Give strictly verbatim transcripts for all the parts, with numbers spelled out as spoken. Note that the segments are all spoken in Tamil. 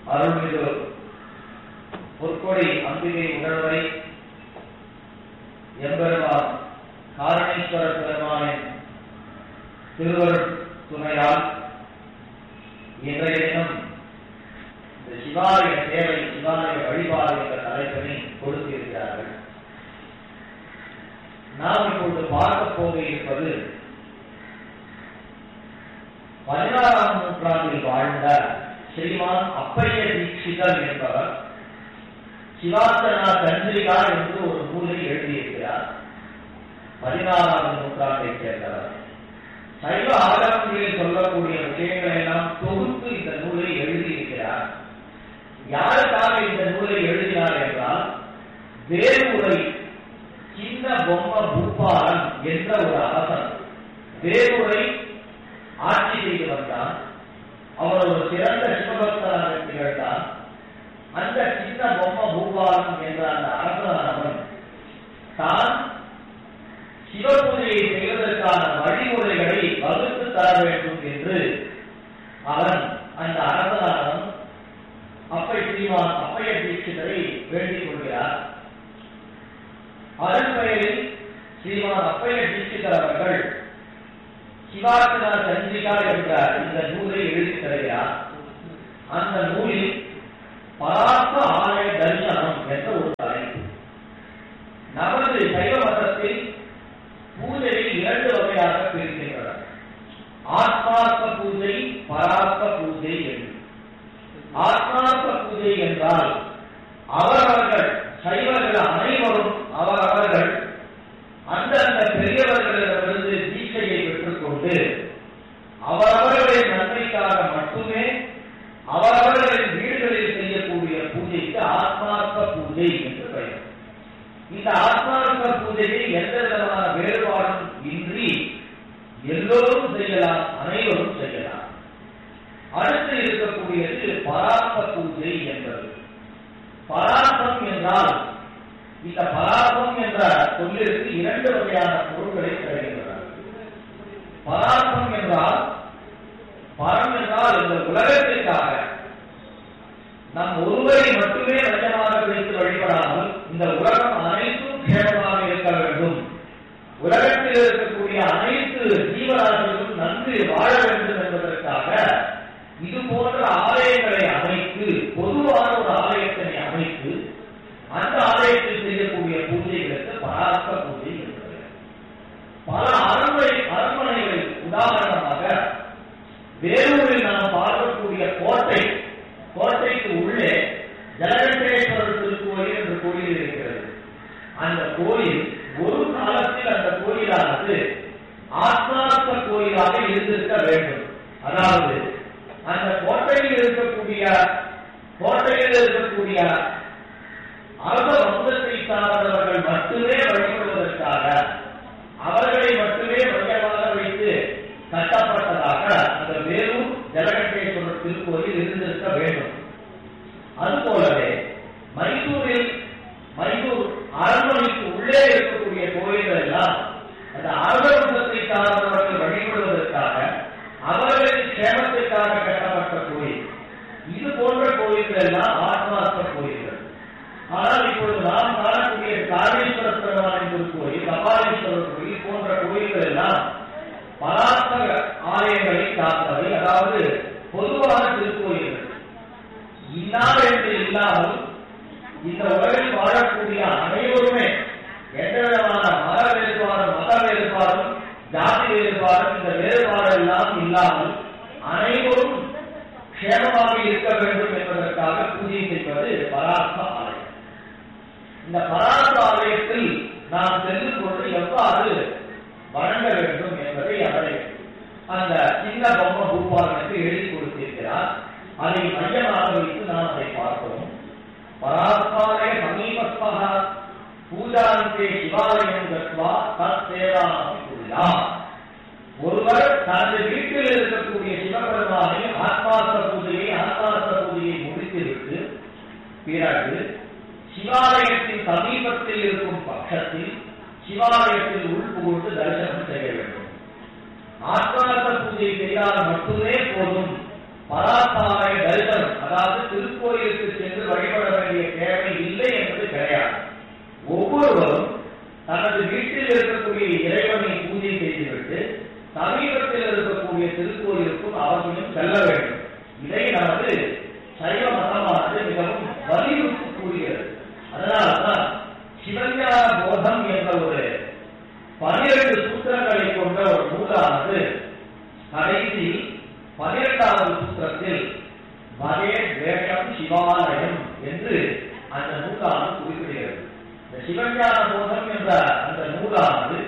அருள்மிகு பொற்கொடி அம்பிகை உடனுரை எம்பெருமான் காரணேஸ்வர பெருமானின் திருவருட் துணையால் இன்றைய தினம் இந்த சிவாலய சேவை சிவாலய வழிபாடு என்ற தலைப்பினை கொடுத்திருக்கிறார்கள். நாம் இப்பொழுது பார்க்க போக இருப்பது பதினாறாம் நூற்றாண்டில் வாழ்ந்த ஸ்ரீமான் அப்பைய தீட்சிதர் என்பவர் சிவார்த்தனா சந்திரிகா என்று ஒரு நூலை எழுதியிருக்கிறார். பதினாறாவது நூற்றாண்டை சேர்ந்தவர். சைவ ஆகமங்களில் சொல்லக்கூடிய விஷயங்களை எல்லாம் தொகுத்து இந்த நூலை எழுதியிருக்கிறார். யாருக்காக இந்த நூலை எழுதினார் என்றால், வேலூரை சின்ன பொம்ம பூபாலன் என்ற ஒரு அரசன் வேலூரை ஆட்சி செய்து வந்தான். அவர் ஒரு சிறந்த சிவபக்தராக திகழ்ந்தார். அந்த சின்ன பொம்ம பூபாலன் என்ற அந்த அரசனானவன் தான் சிவபூஜையை செய்வதற்கான வழிமுறைகளை வகுத்து தர வேண்டும் என்று அவன் அந்த அரசனானவன் அப்பை ஸ்ரீமான் அப்பைய தீட்சிதரை வேண்டிக் கொள்கிறார். அதன் பெயரில் ஸ்ரீமான் அப்பைய தீட்சிதர் அவர்கள் சிவார்த்தனா சந்திரிகா என்ற இந்த நூலை எழுதி தருகிறார். அந்த நூலில் பராத்த ஆலய தரிசனம் என்ற ஒரு தலைப்பு. நமது சைவ மதத்தில் பூஜையில் இரண்டு வகையாக பிரிக்கின்றனர். ஆத்மார்த்த பூஜை, பரார்த்த பூஜை என்று. ஆத்மார்த்த பூஜை என்றால் அவரவர்கள் சைவர்கள் அனைவரும் அவரவர்கள் அந்தந்த பெரியவர்களிடமிருந்து தீட்சையை பெற்றுக் கொண்டு அவரவர்களின் நன்மைக்காக மட்டுமே அவரவர்களின் வீடுகளில் செய்யக்கூடிய பூஜைக்கு ஆத்மார்த்த பூஜை என்று பெயர். இந்த ஆத்மார்த்த பூஜையை எந்த விதமான வேறுபாடும் இன்றி எல்லோரும் செய்யலாம், அனைவரும் செய்யலாம். அடுத்து இருக்கக்கூடியது பரார்த்த பூஜை என்பது. பரார்த்தம் என்றால், இந்த பரார்த்தம் என்ற சொல்லிற்கு இரண்டு வகையான பொருட்களை தருகின்றன. பரார்த்தம் என்றால், பரம் என்றால் இந்த உலகத்திற்காக நம் ஒருவரை மட்டுமே மையமாக வைத்து வழிபடாமல் இந்த உலகம் அனைத்தும் கேமமாக இருக்க வேண்டும், உலகத்தில் இருக்கக்கூடிய அனைத்து ஜீவராசிகளும் நன்கு வாழ வேண்டும் என்பதற்காக இது போன்ற ஆலயங்களை அமைத்து, பொதுவான ஒரு ஆலயத்தினை அமைத்து அந்த ஆலயத்தில் செய்யக்கூடிய பூஜைகளுக்கு பரார்த்த பூஜை என்பது. பல அரண்மனை அரண்மனைகள் உதாரணமாக வேலூரில் நாம் பார்க்கக்கூடிய கோட்டை, கோட்டைக்கு உள்ளே ஜலகண்டேஸ்வரர் திருக்கோயில் என்ற கோயில் இருக்கிறது. அந்த கோயில் ஒரு காலத்தில் அந்த கோயிலானது ஆத்மார்த்த கோயிலாக இருந்திருக்க வேண்டும். அதாவது அந்த கோட்டையில் இருக்கக்கூடிய கோட்டையில் இருக்கக்கூடிய அரச வம்சத்தை சார்ந்தவர்கள் மட்டுமே வழிபடுவதற்காக அவர்களை மட்டுமே மையமாக வைத்து கட்டப்பட்டதாக அந்த வேலூர் ஜலகண்டேஸ்வரர் திருக்கோயில் இருந்திருக்க வேண்டும். அதுபோலவே மைசூரில் மைசூர் அரண்மனைக்கு உள்ளே இருக்கக்கூடிய கோயில்கள் எல்லாம் அந்த அரச வம்சத்தை சார்ந்தவர்கள் வழிபடுவதற்காக அவர்களின் சேமத்திற்காக கட்டப்பட்ட கோயில். இது போன்ற கோயில்கள் எல்லாம் ஆத்மார்த்த கோயில்கள். ஆனால் இப்பொழுது நாம் காணக்கூடிய காரணேஸ்வர பெருமானின் திருக்கோயில், கபாலீஸ்வரர் கோயில் போன்ற கோயில்கள் எல்லாம் பரார்த்த ஆலயங்களை சார்ந்தவை, அதாவது பொதுவான திருக்கோயில்கள். இன்னார் என்று இல்லாமல் இந்த உலகில் வாழக்கூடிய அனைவருமே எந்த விதமான மத வேறுபாடும் மத வேறுபாடும் ஜாதி வேறுபாடும் இந்த வேறுபாடு எல்லாம் இல்லாமல் அனைவரும் க்ஷேமமாக இருக்க வேண்டும் என்பதற்காக பூஜை செய்வது பரார்த்த ஆலயம். இந்த பரார்த்த ஆலயத்தில் நாம் தெரிந்து கொண்டு எவ்வாறு வணங்க வேண்டும் என்பதை அவரை அந்த சின்ன பொம்ம பூபாலனுக்கு எழுதி கொடுத்திருக்கிறார். அதை மையமாக வைத்து நாம் அதை பார்ப்போம். பரார்த்தாலய சமீபஸ்தः பூஜாந்தே சிவாலயம் கத்வா தத் சேவாமபி குர்யாத். ஒருவர் தனது வீட்டில் இருக்கக்கூடிய சிவபெருமானை ஆத்மார்த்த பூஜையை ஆத்மார்த்த பூஜையை முடித்துவிட்டு பிறகு சிவாலயத்தின் சமீபத்தில் இருக்கும் பட்சத்தில் சிவாலயத்தில் உள்புகுந்து தரிசனம் செய்ய வேண்டும். ஆத்மார்த்த பூஜை செய்தால் மட்டுமே போதும் பரார்த்தாலய தரிசனம், அதாவது திருக்கோயிலுக்கு சென்று வழிபட வேண்டிய தேவை இல்லை என்பது கிடையாது. ஒவ்வொருவரும் தனது வீட்டில் இருக்கக்கூடிய இறைவனை பூஜை செய்துவிட்டு சமீபத்தில் இருக்கக்கூடிய திருக்கோயிலுக்கும் அவசியம் செல்ல வேண்டும். இதை நமது சைவ மதமானது மிகவும் வலியுறுத்தி கூறுகிறது. அதனால்தான் சிவஞான போதம் என்ற ஒரு பனிரெண்டு சூத்திரங்களை கொண்ட ஒரு நூலானது கடைசி பனிரெண்டாவது சூத்திரத்தில் வதே வேஷம் சிவாலயம் என்று அந்த நூலானது குறிப்பிடுகிறது. இந்த சிவஞான போதம் என்ற அந்த நூலானது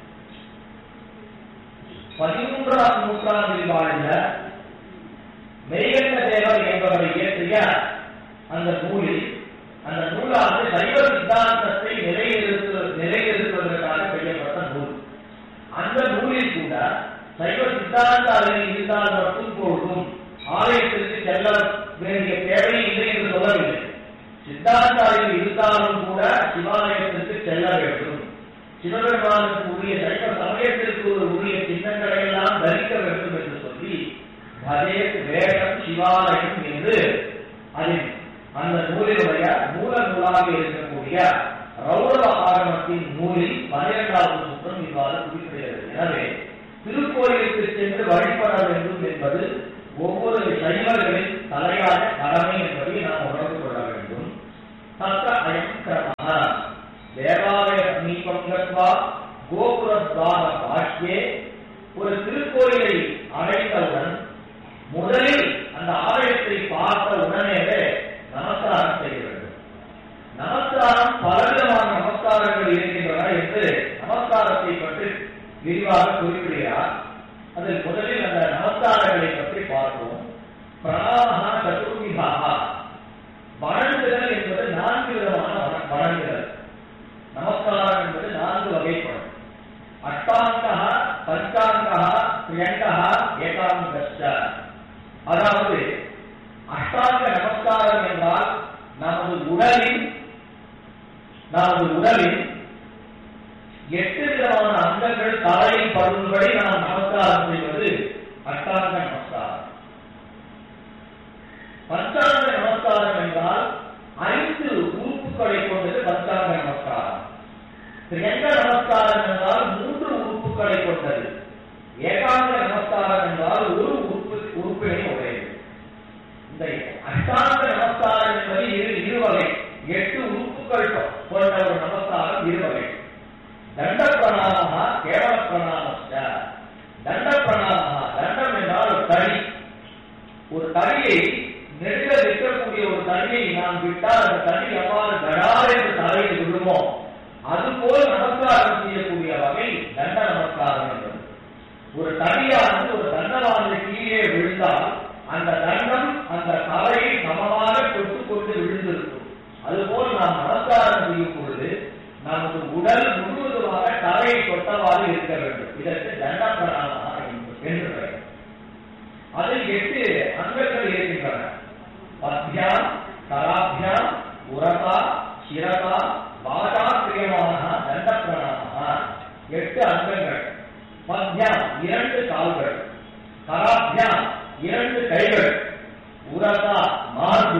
பதிமூன்றாம் நூற்றாண்டில் வாழ்ந்த மெய்கண்ட தேவர் என்பவரை இயற்றிய அந்த நூலில் அந்த நூலானது சைவ சித்தாந்தத்தை நிலைநிறுத்து நிலைநிறுத்துவதற்காக செய்யப்பட்ட நூல். அந்த நூலில் கூட சைவ சித்தாந்த அறிவில் இருந்தால் மட்டும் போதும், ஆலயத்திற்கு செல்ல வேண்டிய தேவை இல்லை என்று சொல்லவில்லை. சித்தாந்த அறிவில் இருந்தாலும் கூட சிவாலயத்திற்கு செல்ல வேண்டும், சிவபெருமானுக்கு உரிய சைவ சமயத்திற்கு உரிய சின்னங்களை எல்லாம் தரிக்க வேண்டும் என்று சொல்லி அதே வேஷம் சிவாலயம் என்று அதில் அந்த நூலினுடைய மூல நூலாக இருக்கக்கூடிய ரௌரவ ஆகமத்தின் நூலில் பனிரெண்டாவது சூத்திரம் இவ்வாறு குறிப்பிடுகிறது. எனவே திருக்கோயிலுக்கு சென்று வழிபட வேண்டும் என்பது ஒவ்வொரு சைவர்களின் தலையாய கடமை என்பதை நாம் உணர்ந்து கொள்ள வேண்டும். தத்த அயம் கிரம தேவாலய சமீபம் கத்வா கோபுரத்வார பாஷ்யே, ஒரு திருக்கோயிலை அடைந்தவுடன் முதலில் அந்த ஆலயத்தை பார்த்த உடனேவே நமஸ்காரம் செய்ய வேண்டும். நமஸ்காரம் பலவிதமான நமஸ்காரங்கள் இருக்கின்றன என்று நமஸ்காரத்தை பற்றி விரிவாக குறிப்பிடுகிறார். அதில் முதலில் அந்த நமஸ்காரங்களை பற்றி பார்ப்போம். பிரணாமஹ சதுர்விதாக, வணங்குதல் என்பது நான்கு விதமான வணங்குதல். நமஸ்காரம் என்பது நான்கு வகைப்படும். அஷ்டாங்கா, பஞ்சாங்கா, திரியங்கா, ஏகாங்கஸ்ச. அதாவது அஷ்டாங்க நமஸ்காரம் என்றால் நமது உடலின் நமது உடலின் எட்டு விதமான அங்கங்கள் தலையில் படும்படி நாம் நமஸ்காரம் செய்வது அஷ்டாங்க நமஸ்காரம். பஞ்சாங்க நமஸ்காரம் என்றால் ஐந்து உறுப்புகளை கொண்டது பஞ்சாங்க நமஸ்காரம். திரியங்க நமஸ்காரம் என்றால் மூன்று உறுப்புகளை கொண்டது. ஏகாங்க நமஸ்காரம் என்றால் ஒரு உறுப்பு உறுப்பினை உடையது. இந்த அஷ்டாங்க நமஸ்காரம் என்பது இரு இருவகை, எட்டு உறுப்புகள் கொண்ட ஒரு நமஸ்காரம் இருவகை. தண்ட பிரணாமஹ கேவல பிரணாமஸ்ச. தண்ட பிரணாமஹ, தண்டம் என்றால் ஒரு தடி. ஒரு தடியை நெடுக விற்கக்கூடிய ஒரு தடியை நாம் விட்டால் அந்த தடி எவ்வாறு கடார் என்று தலையில் விழுமோ அதுபோல் நமஸ்காரம் செய்யக்கூடிய வகை தண்ட நமஸ்காரம் என்பது. ஒரு தடியானது ஒரு தண்டவானது கீழே விழுந்தால் அந்த தண்டம் அந்த தலையை சமமாக தொட்டுக் கொண்டு விழுந்திருக்கும். அதுபோல் நாம் நமஸ்காரம் செய்யும் பொழுது நமது உடல் முழுவதுமாக தலையை தொட்டவாறு இருக்க வேண்டும். இதற்கு தண்ட பிரணாமஹ என்று பெயர். அதில் எட்டு அங்கங்கள் இருக்கின்றன. பத்யாம், கராபியாம், உரதா, சிரதா, வாசா கிரியமான தண்ட பிரணாமஹ. எட்டு அங்கங்கள். பத்யாம் இரண்டு கால்கள், கராபியாம் இரண்டு கைகள், உரதா மார்பு,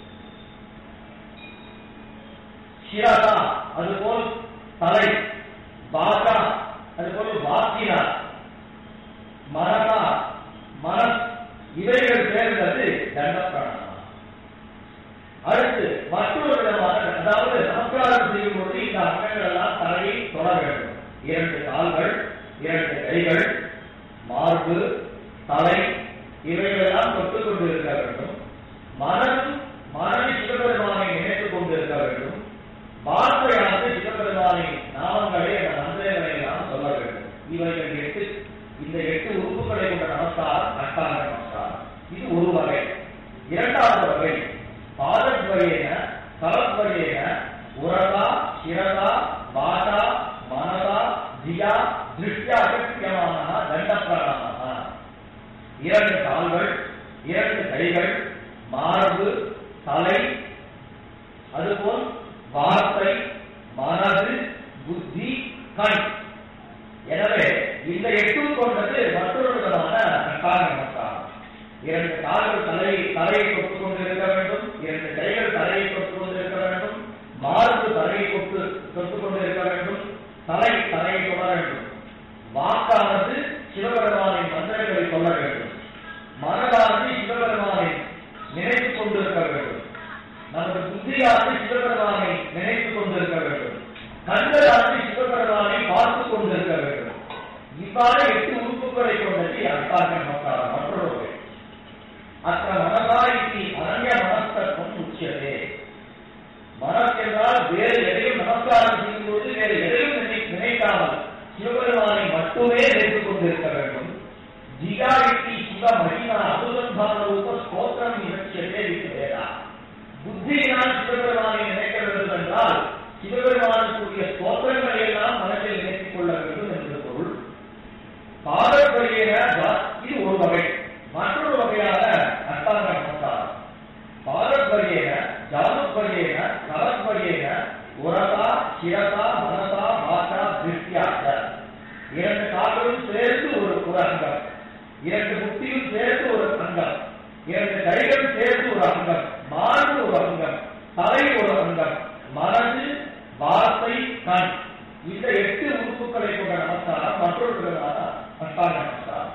சிரதா அதுபோல் தலை, வாசா அதுபோல் வாக்கினா, மனதா மனஸ், இவைகள் சேர்ந்தது தண்ட பிரணாமம். அடுத்து மற்றொரு விதமான, அதாவது நமஸ்காரம் செய்யும் பொழுது இந்த அங்கங்கள் எல்லாம் தலையை தொட வேண்டும். இரண்டு கால்கள், இரண்டு கைகள், மார்பு, தலை, இவைகளெல்லாம் தொட்டுக் கொண்டு இருக்க வேண்டும். மனம் மனதில் சிவபெருமானை நினைத்துக் கொண்டு இருக்க வேண்டும். வார்த்தையானது சிவபெருமானை நாமங்களை அந்த மந்திரங்களை எல்லாம் சொல்ல வேண்டும். இவைகள் எட்டு, இந்த எட்டு உறுப்புகளை கொண்ட நமஸ்காரம் அஷ்டாங்க நமஸ்காரம். இது ஒரு வகை. இரண்டாவது வகை பாதத்வயேன கலத்வயேன உரதா, சிரதா, வாசா, மனதா, தியா, திருஷ்யா கிரியமான தண்ட பிரணாமஹ. இரண்டு கால்கள், இரண்டு கைகள், மார்பு, தலை, அதுபோல் வார்த்தை, மனது, புத்தி, கண். எனவே இந்த எட்டும் கொண்டது மற்றொரு விதமான அஷ்டாங்க நமஸ்காரம். இரண்டு கால்கள் தலையை தலையை தொட்டுக் கொண்டு இருக்க அத்த மனதா இத்தி அனன்ய மனஸ்தத்துவம் உச்சியதே. மனஸ் என்றால் வேறு எதையும் நமஸ்காரம் செய்யும் பொழுது வேறு எதையும் நினைக்காமல் சிவபெருமானை மட்டுமே நினைத்துக் கொண்டிருக்க வேண்டும். ஜிகாவித்தி சிவ மகிமா அனுசந்தான ரூப ஸ்தோத்திரம் நிகழ்ச்சியதே விட்டு வேதா. புத்தியினால் சிவபெருமானை நினைக்க வேண்டும் என்றால் சிவபெருமானுக்குரிய ஸ்தோத்திரங்களை எல்லாம் மனதில் நினைத்துக் கொள்ள வேண்டும் என்று பொருள். பாரம்பரிய இது ஒரு வகை. மற்றொரு வகையான அஷ்டாங்க நமஸ்காரம். பாரம்பரிய ஜானுப்பரியேன கலப்பரியேன உரதா சிரதா மனதா வாசா திருஷ்டியாக இரண்டு கால்களும் சேர்த்து ஒரு ஒரு அங்கம், இரண்டு முட்டியும் சேர்த்து ஒரு அங்கம், இரண்டு கைகளும் சேர்த்து ஒரு அங்கம், மார்பு ஒரு அங்கம், தலை ஒரு அங்கம், மனது வார்த்தை கண், இந்த எட்டு உறுப்புகளை கொண்ட நமஸ்காரம் மற்றொரு விதமான அஷ்டாங்க நமஸ்காரம்.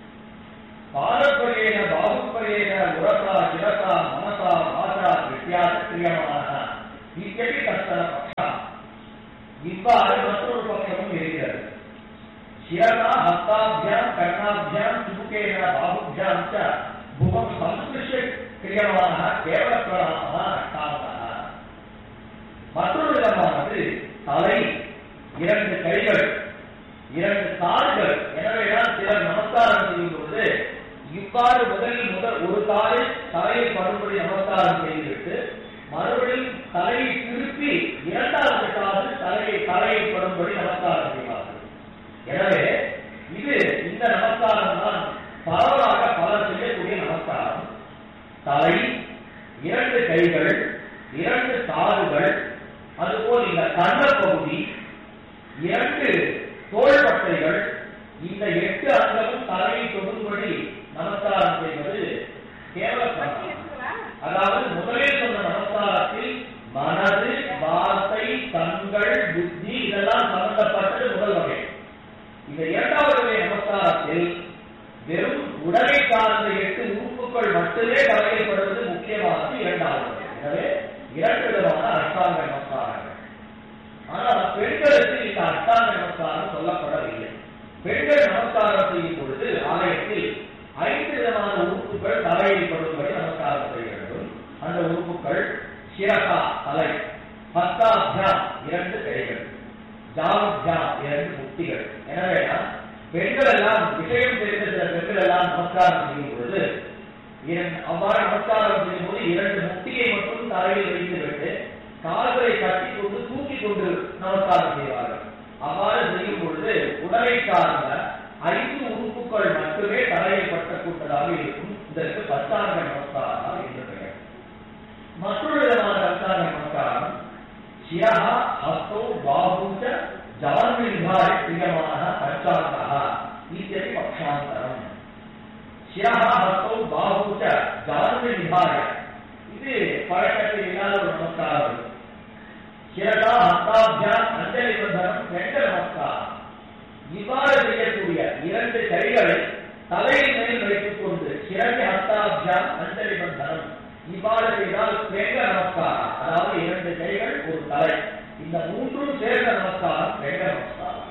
பாரம்பரியேன பாகுப்பரியேன உரதா சிரதா மனசா வாசா திருஷ்டியாக கிரியமான இத்தனை கஷ்டன பட்சம். இவ்வாறு மற்றொரு பட்சமும் இருக்கிறது. சிரதா ஹஸ்தாபியாம் கர்ணாபியாம் சுமுகேன பாகுபியாம் ச முகம் சம்ஸ்பிருஷ்ய கிரியமான கேவல பிரணாம அஷ்டாங்கா. மற்றொரு விதமானது தலை, இரண்டு கைகள், இரண்டு கால்கள். எனவேதான் சிலர் நமஸ்காரம் செய்யும் பொழுது இவ்வாறு முதலில் முதல் ஒரு காலில் தலையை படும்படி நமஸ்காரம் செய்துவிட்டு மறுபடியும் தலையை திருப்பி இரண்டாவது காலில் தலையை தலையை படும்படி நமஸ்காரம் செய்வார்கள். எனவே இது இந்த நமஸ்காரம் தான் பரவலாக பலர் செய்யக்கூடிய நமஸ்காரம். தலை, இரண்டு கைகள், இரண்டு கால்கள், அதுபோல் இந்த கண்ண பகுதி, இரண்டு தோள்பட்டைகள், இந்த எட்டு அங்கமும் தலையை தொடும்படி நமஸ்காரம் செய்வது கேவல பிரணாமம். அதாவது முதலில் சொன்ன நமஸ்காரத்தில் மனது, வார்த்தை, கண்கள், புத்தி இதெல்லாம் சம்பந்தப்பட்டது முதல் வகை. இந்த இரண்டாவது வகை நமஸ்காரத்தில் வெறும் உடலை சார்ந்த எட்டு உறுப்புகள் மட்டுமே கவலைப்படுவது முக்கியமானது இரண்டாவது வகை. எனவே இரண்டு விதமான அஷ்டாங்க நமஸ்காரங்கள். ஆனால் பெண்களுக்கு இந்த அஷ்டாங்க நமஸ்காரம் சொல்லப்படவில்லை. பெண்கள் நமஸ்காரம் செய்யும் பொழுது ஆலயத்தில் ஐந்து விதமான உறுப்புகள் தலையில் படும்படி நமஸ்காரம் செய்ய வேண்டும். அந்த உறுப்புகள் சிரகா தலை, ஹஸ்தாபியாம் இரண்டு கைகள், ஜானுபியாம் இரண்டு முட்டிகள். எனவே பெண்கள் எல்லாம் விஷயம் தெரிந்த சில பெண்கள் எல்லாம் நமஸ்காரம் செய்யும் பொழுது அவ்வாறு நமஸ்காரம் செய்யும் போது இரண்டு முட்டியை மட்டும் தலையில் வைத்துவிட்டு கால்களை கட்டி கொண்டு தூக்கி கொண்டு நமஸ்காரம் செய்வார்கள். அவ்வாறு செய்யும் பொழுது உடலை சார்ந்த ஐந்து உறுப்புகள் மட்டுமே தலையில் பட்டக்கூட்டதாக இருக்கும். இதற்கு பத்தாங்க நமஸ்காரம் என்று பெயர். மற்றொரு விதமான பத்தாங்க நமஸ்காரம் சிரஹ ஹஸ்தோ பாஹுச்ச ஜான்விதாய பிரியமான பஞ்சாங்கா இத்தியதி பக்ஷாந்தரம். சிரஹ ஹஸ்தோ பாஹுச்ச ஜான்விதாய இது பழக்கத்தில் இல்லாத ஒரு நமஸ்காரம். சிரகா ஹஸ்தாபியாம் அஞ்சலி பந்தனம் ரெண்டு நமஸ்காரம். இவ்வாறு செய்யக்கூடிய இரண்டு கைகளை தலையின் மேல் வைத்துக் கொண்டு சிரகி ஹஸ்தாபியாம் அஞ்சலி பந்தனம் இவ்வாறு செய்தால் வேங்க நமஸ்காரம். அதாவது இரண்டு கைகள் ஒரு தலை, இந்த மூன்றும் சேர்ந்த நமஸ்காரம் வேங்க நமஸ்காரம்.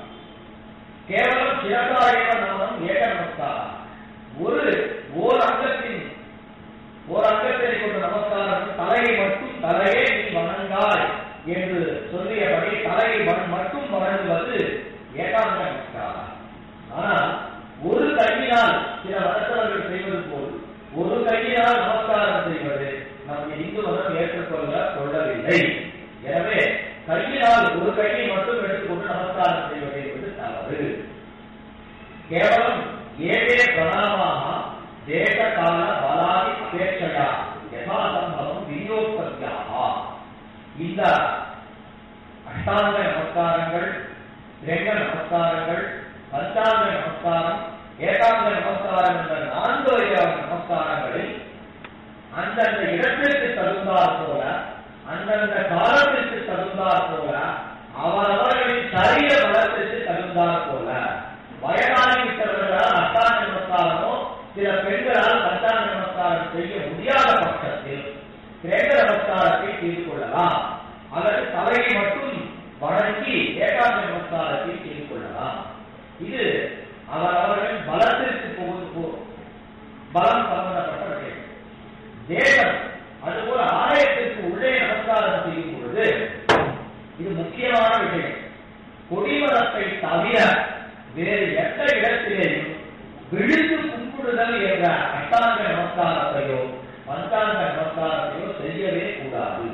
கேவலம் சிரகாயவ நாமம் ஏக நமஸ்காரம். ஒரு ஓர் அங்கத்தின் ஓர் அங்கத்தை கொண்ட நமஸ்காரம் தலையை மட்டும் தலையே நீ வணங்காய் என்று சொல்லியபடி தலையை மட்டும் வணங்குவது ஏகாந்த நமஸ்காரம். ஆனால் ஒரு கையினால் சில வழக்கவர்கள் செய்வது போல் ஒரு கையினால் நமஸ்காரம் செய்வது நமக்கு இந்து மதம் ஏற்றுக்கொள்ள கொள்ளவில்லை. எனவே கையினால் ஒரு கையை மட்டும் எடுத்துக்கொண்டு நமஸ்காரம் செய்வது என்பது தவறு. கேவலம் ஏதே பிரணாமாக தேச கால பலாதி அபேட்சையா யதாசம்பவம் விநியோகத்தியாக. இந்த அஷ்டாங்க நமஸ்காரங்கள், திரேங்க நமஸ்காரங்கள், பஞ்சாங்க நமஸ்காரம், ஏகாங்க நமஸ்காரம் என்ற நான்கு வகையான நமஸ்காரங்களில் அந்தந்த இடத்திற்கு தகுந்தாற் போல, அந்தந்த காலத்திற்கு தகுந்தாற் போல, அவரவர்களின் சரீர பலத்திற்கு தகுந்தாற் போல வயதாகிவிட்டவர்களால் அஷ்டாங்க நமஸ்காரமோ சில பெண்களால் பஞ்சாங்க நமஸ்காரம் செய்ய முடியாத பட்சத்தில் திரேங்க நமஸ்காரத்தை செய்து கொள்ளலாம். அதற்கு தலையை மட்டும் வணங்கி ஏகாந்த நமஸ்காரத்தை செய்து கொள்ளலாம். இது அவர் அவர்களின் பலத்திற்கு போகுது பலம் சம்பந்தப்பட்ட விஷயம். தேவன் அதுபோல ஆலயத்திற்கு உள்ளே நமஸ்காரம் செய்யும் பொழுது இது முக்கியமான விஷயம். கொடிமரத்தை தவிர வேறு எந்த இடத்திலேயும் விழுந்து கும்பிடுதல் என்ற அஷ்டாங்க நமஸ்காரத்தையோ பஞ்சாங்க நமஸ்காரத்தையோ செய்யவே கூடாது.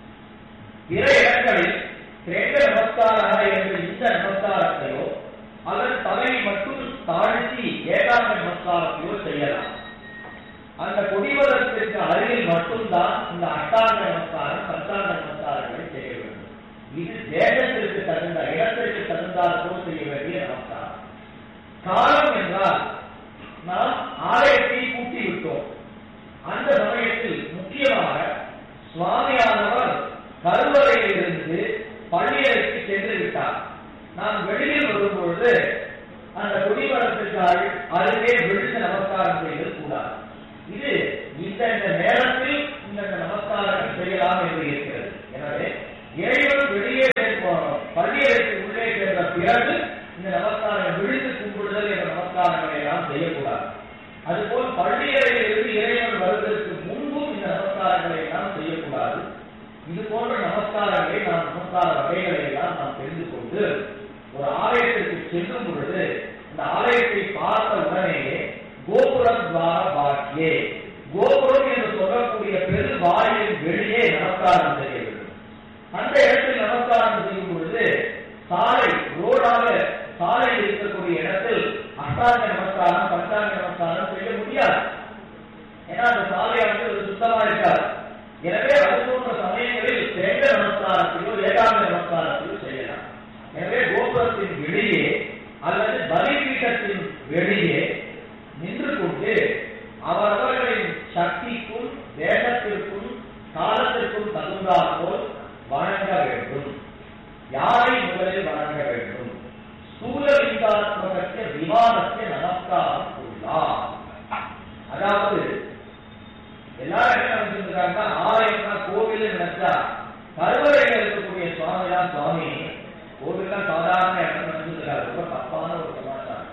பிற இடங்களில் கிரேக்க நமஸ்கார என்ற இந்த நமஸ்காரத்தையோ அல்லது தலையை மட்டும் தாழ்த்தி ஏகாங்க நமஸ்காரத்தையோ செய்யலாம். அந்த கொடிமரத்திற்கு அருகில் மட்டும்தான் இந்த அஷ்டாங்க நமஸ்காரம் பஞ்சாங்க நமஸ்காரங்களை செய்ய வேண்டும். இது தேசத்திற்கு தகுந்த இடத்திற்கு தகுந்தாற்போல் செய்ய வேண்டிய நமஸ்காரம். காலம் என்றால் நாம் ஆலயத்தை கூட்டி விட்டோம். அந்த சமயத்தில் முக்கியமாக சுவாமியானவர் கருவறையில் இருந்து பள்ளியறைக்கு சென்று விட்டார். நாம் வெளியில் வரும்பொழுது அந்த கொடிமரத்திற்கு அருகே விழுந்து நமஸ்காரம் செய்வது கூடாது. இது இந்த நேரத்தில் இந்த நமஸ்காரம் செய்யலாம் என்று இருக்கிறது. எனவே இறைவன் வெளியே பள்ளியறைக்கு உள்ளே சென்ற பிறகு இந்த நமஸ்காரம் விழுந்து கும்பிடுதல் என்ற நமஸ்காரங்களை எல்லாம் செய்யக்கூடாது. அதுபோல் பள்ளியறையில் இருந்து இறைவன் வருவதற்கு முன்பும் இந்த நமஸ்காரங்களை எல்லாம் செய்யக்கூடாது. இது போன்ற நமஸ்காரங்களை நாம் நமஸ்கார வகைகளை எல்லாம் நாம் தெரிந்து கொண்டு ஒரு ஆலயத்திற்கு செல்லும் பொழுது இந்த ஆலயத்தை பார்த்த உடனேயே கோபுரம் துவார பாக்கியே, கோபுரம் என்று சொல்லக்கூடிய பெரு வாயிலின் வெளியே நமஸ்காரம் செய்ய வேண்டும். அந்த இடத்தில் நமஸ்காரம் செய்யும் பொழுது சாலை ரோடாக சாலையில் இருக்கக்கூடிய இடத்தில் அஷ்டாங்க நமஸ்காரம் பஞ்சாங்க நமஸ்காரம் செய்ய முடியாது. ஏன்னா அந்த சாலையானது சுத்தமா இருக்காது. எனவே அது போன்ற சமயங்களில் சேக நமஸ்காரத்திலோ ஏகாங்க நமஸ்காரத்திலோ செய்யலாம். எனவே கோபுரத்தின் வெளியே அல்லது பலிபீடத்தின் வெளியே நின்று கொண்டு அவரவர்களின் சக்திக்கும் தேசத்திற்கும் காலத்திற்கும் தகுந்தாற்போல் வணங்க வேண்டும். யாரை முதலில் வணங்க வேண்டும்? சூலலிங்காத்மகத்திய விமானத்திய நமஸ்காரம் உள்ளார். அதாவது எல்லாரும் என்ன நினைச்சிருக்காங்கன்னா ஆலயம்னா கோவில் நினைச்சா கருவறையில் இருக்கக்கூடிய சுவாமி தான் சுவாமி, கோவில் தான் சாதாரண இடம் நினைச்சிருக்காரு. ரொம்ப தப்பான ஒரு சமாச்சாரம்.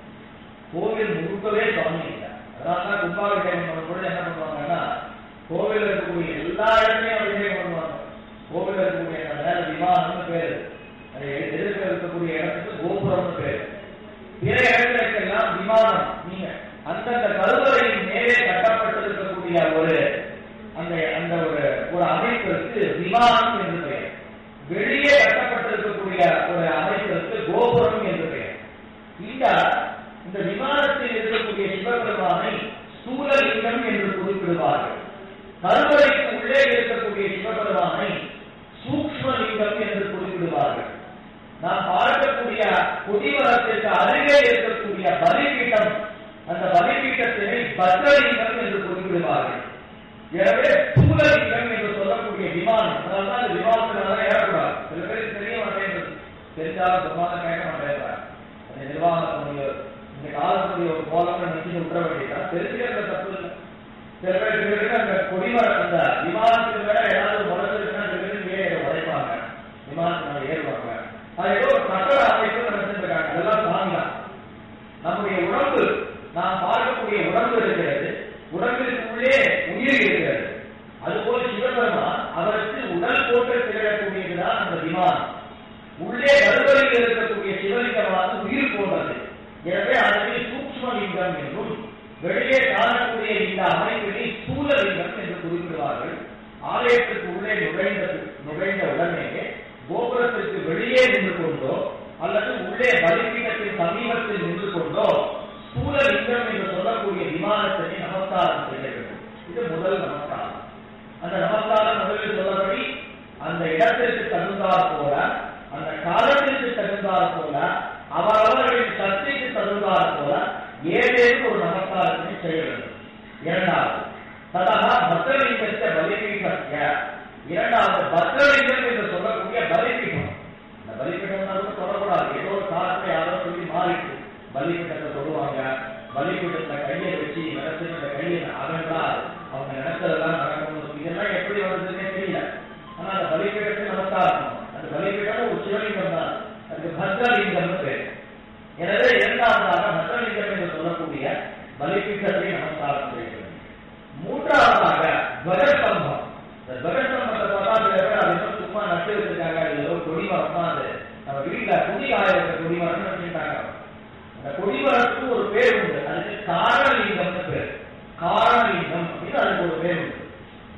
கோவில் முழுக்கவே சுவாமி இல்லை. அதனாலதான் கும்பாபிஷேகம் பண்ணும்போது என்ன பண்ணுவாங்கன்னா கோவில் இருக்கக்கூடிய எல்லா இடத்துலையும் அபிஷேகம் பண்ணுவாங்க. கோவில் இருக்கக்கூடிய மேல விமானம்னு பேரு, எதிர்க்க இருக்கக்கூடிய இடத்துக்கு கோபுரம்னு பேரு. பிற இடங்களுக்கெல்லாம் விமானம். நீங்க அந்தந்த கருவறையின் மேலே கட்டப்பட்டிருக்கக்கூடிய ஒரு அந்த அந்த ஒரு ஒரு அமைப்பிற்கு விமானம் என்று பெயர். வெளியே கட்டப்பட்டிருக்கக்கூடிய ஒரு அமைப்பிற்கு கோபுரம் என்று பெயர். இந்த இந்த விமானத்தில் இருக்கக்கூடிய சிவபெருமானை ஸ்தூலலிங்கம் என்று குறிப்பிடுவார்கள். கருவறைக்கு உள்ளே இருக்கக்கூடிய சிவபெருமானை சூக்ஷ்மலிங்கம் என்று குறிப்பிடுவார்கள். நாம் பார்க்கக்கூடிய கொடிமரத்திற்கு அருகே இருக்கக்கூடிய பலிபீடம், அந்த பலிபீடத்தினை பத்ரலிங்கம் என்று குறிப்பிடுவார்கள். எனவே ஸ்தூலலிங்கம் என்று சொல்லக்கூடிய விமானம், அதனால்தான் அந்த விமானத்தினால ஏறக்கூடாது. சில பேருக்கு தெரிய மாட்டேங்கிறது, தெரிஞ்சாலும் சொன்னாலும் கேட்க மாட்டேங்கிறார். அந்த நிர்வாகத்தினுடைய இந்த காலத்துடைய ஒரு கோலத்தை நினைச்சு விட்டுற வேண்டியதான். தெரிஞ்சுக்கிற தப்பு இல்லை. சில பேருக்கு அந்த கொடிமரம் அந்த விமானத்துக்கு மேல ஏதாவது முறைஞ்சிருக்குன்னா சில பேருக்கு ஏற உடைப்பாங்க, விமானத்தினால ஏறுவாங்க. அது ஏதோ ஒரு கட்டட அமைப்பு நினைச்சிருக்காங்க. அதெல்லாம் சாமிதான். நம்முடைய உடம்பு, நாம் பார்க்கக்கூடிய உடம்பு இருக்கிறது, உடம்பிற்கு உள்ளே உயிர் இருக்கிறது. அதுபோல் சிவபெருமான் அவருக்கு உடல் போட்டு திகழக்கூடியதுதான் அந்த விமானம். உள்ளே கருவறையில் இருக்கக்கூடிய சிவலிங்கமானது உயிர் போன்றது. எனவே அதனை சூக்ஷ்மலிங்கம் என்றும் வெளியே காணக்கூடிய இந்த அமைப்பினை ஸ்தூலலிங்கம் என்று குறிப்பிடுவார்கள். ஆலயத்திற்கு உள்ளே நுழைந்த நுழைந்த உடனேயே கோபுரத்திற்கு வெளியே நின்று கொண்டோ அல்லது உள்ளே பலிபீடத்தின் சமீபத்தில் நின்று கொண்டோ ஸ்தூலலிங்கம் என்று சொல்லக்கூடிய விமானத்தினை நமஸ்காரம் செய்ய வேண்டும். இது முதல் நமஸ்காரம். அந்த நமஸ்காரம் முதலில் சொல்லபடி அந்த இடத்திற்கு தகுந்தாற் போல, அந்த காலத்திற்கு தகுந்தாற் போல, அவரவர்களின் சக்திக்கு தகுந்தாற் போல ஏதேனும் ஒரு நமஸ்காரத்தினை செய்ய வேண்டும். இரண்டாவது ததா பத்ரலிங்கத்தை பலிபீடத்திய, இரண்டாவது பத்ரலிங்கம் என்று சொல்லக்கூடிய பலிபீடம். இந்த பலிபீடம் தொடரக்கூடாது. ஏதோ ஒரு காலத்தை யாரோ சொல்லி மாறிட்டு பலிபீடத்தை சொல்லுவாங்க. பலிபீடத்தை கையை வச்சு நடத்துகிற கையை அகன்றால் அவங்க நினைச்சதெல்லாம் நடக்கணும். இதெல்லாம் எப்படி வருதுன்னே தெரியல. ஆனா அந்த பலிபீடத்தை நமஸ்காரம், அந்த பலிபீடம் ஒரு சிவலிங்கம் தான், அதுக்கு பத்ரலிங்கம் பேர். எனவே இரண்டாவதாக பத்ரலிங்கம் என்று சொல்லக்கூடிய பலிபீடத்தை நமஸ்காரம் செய்ய வேண்டும். மூன்றாவதாக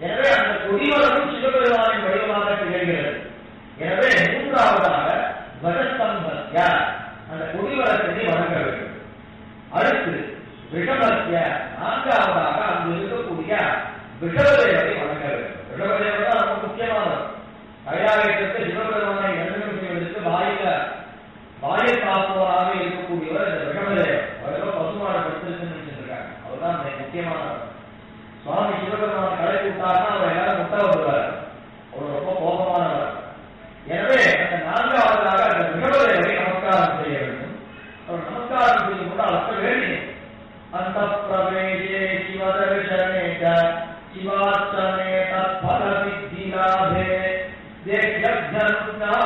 எனவே அந்த கொடிமரமும் சிவபெருமானின் வடிவமாக திகழ்கிறது. எனவே மூன்றாவதாக துவஜஸ்தம்பஸ்ய அந்த கொடிமரத்தினை வணங்க வேண்டும். அடுத்து விஷபஸ்ய நான்காவதாக அங்கு இருக்கக்கூடிய விஷபதேவரை வணங்க வேண்டும். விஷபதேவர் தான் ரொம்ப முக்கியமானவர். கைலாயத்திற்கு சிவபெருமானை தரிசனம் செய்வதற்கு வாயில வாயை காப்பவராக இருக்கக்கூடியவர் இந்த விஷபதேவர். அவர்கள் பசுமாட படுத்திருக்குன்னு வச்சிருக்காங்க. அவர் தான் முக்கியமானவர். சுவாமி சிவபெருமான் கடை கூட்டார்னா அவர் எல்லாரும் முட்டை வருவார். அவர் ரொம்ப கோபமானவர். எனவே அந்த நான்காவதாக அந்த விஷபதேவரை நமஸ்காரம் செய்ய வேண்டும். அவர் நமஸ்காரம் செய்யும் போது அவற்ற வேண்டிய அந்த பிரவேசே சிவதர்சனே சிவார்ச்சனே தத்பல சித்திலாபே தேக்யப்தனுஜ்ஞான